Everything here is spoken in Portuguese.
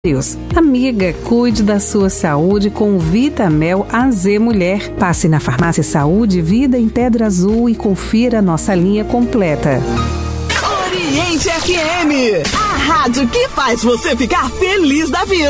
Amiga, cuide da sua saúde com o Vitamel AZ Mulher. Passe na Farmácia Saúde Vida em Pedra Azul e confira a nossa linha completa. Oriente FM, a rádio que faz você ficar feliz da vida.